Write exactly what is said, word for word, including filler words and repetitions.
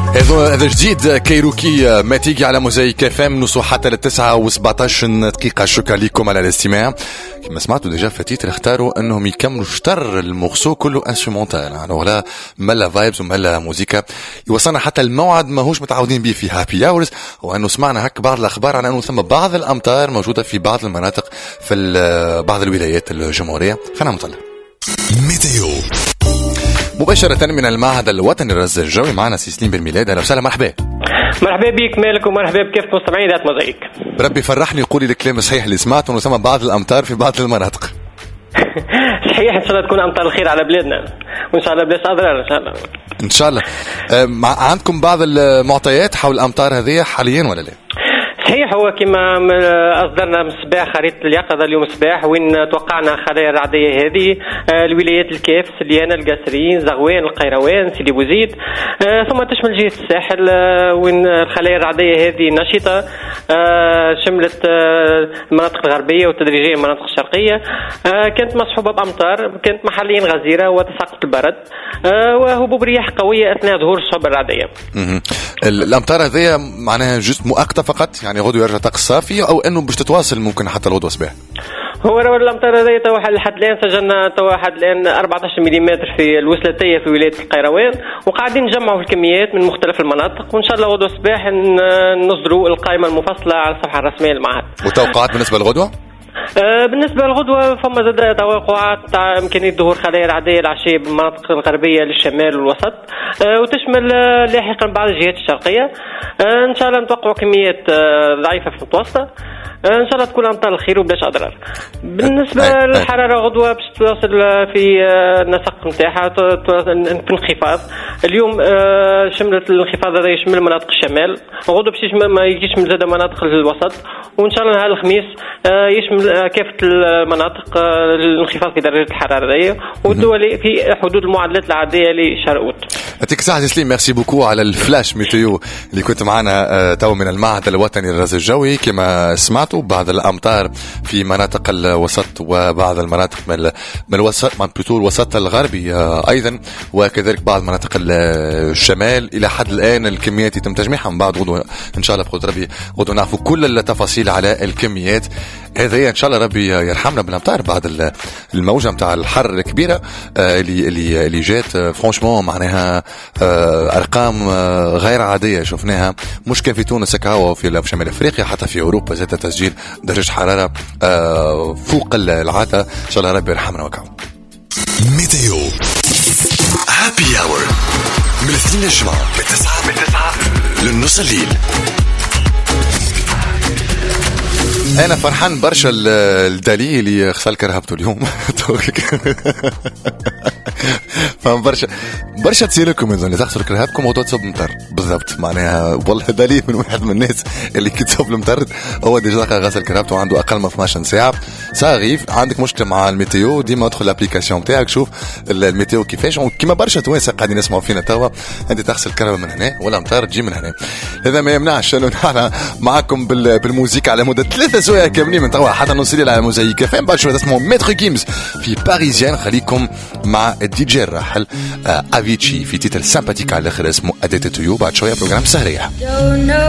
هذا هذا جديد كايروكي ما تيجي على موزايك اف ام نوصل حتى للتسعة وسبعتاش دقيقة. شكرا لكم على الاستماع. كما سمعتوا ديجا فتيت اختاروا انهم يكملوا شطر المغسو كله انسترومونتال، يعني ولا ملا فايبز وملا موسيقى. يوصلنا حتى الموعد ماهوش متعودين به في هابي اورز، وانه سمعنا هك بعض الاخبار على انه ثم بعض الامطار موجودة في بعض المناطق في بعض الولايات الجمهورية. خلينا نطلع ميتيو مباشرة من المعهد الوطني للرصد الجوي. معنا سي سليم بالميلاد. اهلا وسهلا. مرحبا. مرحبا بك مالك ومرحبا بكافة مستمعين ذات موزايك. ربي فرحني قولي الكلام الصحيح اللي سمعته انه ثم بعض الامطار في بعض المناطق. صحيح ان شاء الله تكون امطار الخير على بلادنا وان شاء الله بلاش اضرار ان شاء الله. ان شاء الله. عندكم بعض المعطيات حول الامطار هذه حاليا ولا لا؟ صحيح، هو كما أصدرنا من الصباح خريطة اليقظة اليوم الصباح وين توقعنا خلايا الرعدية هذه الولايات الكاف، سليانة، القاسرين، زغوان، القيروان، سيدي بوزيد، ثم تشمل جهة الساحل وين الخلايا الرعدية هذه نشطة، شملت المناطق الغربية وتدريجيا المناطق الشرقية. كانت مصحوبة بأمطار، كانت محليا غزيرة وتساقط البرد وهبوب رياح قوية أثناء ظهور الشعب الرعدية. الأمطار هذه معناها جزء مؤقتة فقط، يعني غدوة يرجع طقس صافي، أو أنه باش تتواصل ممكن حتى الغدوة صباح؟ هو روى الأمطار هذه توا لحد الآن سجلنا توا لحد الآن أربعة عشر مليمتر في الوسلتية في ولاية القيروان، وقاعدين نجمعوا الكميات من مختلف المناطق، وإن شاء الله غدوة صباح نصدروا القائمة المفصلة على الصفحة الرسمية للمعهد. وتوقعات بالنسبة للغدوة؟ آه بالنسبة للغدوة فما زاد توقعات تاع إمكانية ظهور خلايا الرعدية العشية بالمناطق الغربية للشمال والوسط، آه وتشمل آه لاحقا بعض الجهات الشرقية. آه إن شاء الله نتوقع كميات آه ضعيفة في المتوسطة. ان شاء الله تكون امطار الخير وبلاش اضرار. بالنسبه للحراره غدوه باش توصل في النسق نتاعها في انخفاض. اليوم شملت الانخفاض هذا يشمل مناطق الشمال، غدوه باش ما يشمل زاد مناطق الوسط، وان شاء الله نهار الخميس يشمل كافه المناطق الانخفاض في درجه الحراره هذه، والدول في حدود المعدلات العاديه لشهر اوت. يعطيك الصحة سليم، ميرسي بوكو على الفلاش ميتيو اللي كنت معنا تو من المعهد الوطني للرصد الجوي. كما سمعت بعض الأمطار في مناطق الوسط وبعض المناطق من الوسط من بلوتو الوسط الغربي أيضا، وكذلك بعض مناطق الشمال. إلى حد الآن الكميات يتم تجميعها، من بعد غدوة إن شاء الله بقدر ربي غدوة نعرفوا كل التفاصيل على الكميات هذه. إن شاء الله ربي يرحمنا بالأمطار بعد الموجة متاع الحر الكبيرة اللي اللي اللي جات. فرانشمون معناها أرقام غير عادية شفناها، مش كان في تونس هكا في شمال أفريقيا، حتى في أوروبا زاد تسجيل درجة حرارة فوق العادة. إن شاء الله ربي يرحمنا وكاو. ميتيو هابي أور من الاثنين الجمعة من تسعة من تسعة للنص الليل. أنا فرحان برشا الدليل اللي خسال كرهبته اليوم. فهم برشا برشا تسيلكم إذا تخسر كرهبكم وتصب مطر بالضبط. معناها والله دليل من واحد من الناس اللي كي تصب المطر هو ديجا غسل كرهبته عنده أقل من اثناش ساعة. صغيف عندك مشكلة مع الميتيو، ديما ادخل الابليكاسيون بتاعك شوف الميتيو كيفاش. وكما برشا توانسة قاعدين يسمعوا فينا توا، أنت تغسل كرهبة من هنا ولا مطر تجي من هنا. هذا ما يمنعش إنه نحن معكم بالموسيقى على مدة ثلاثة سوايع كاملين من توا حتى نوصل على موزايك فين. بعد شوية اسمه ميتر جيمز في باريزيان. خليكم مع الدي جي الراحل افيتشي في تيتر سامباتيك على الاخر اسمه اديت تو يو. بعد شويه بروجرام سهريه.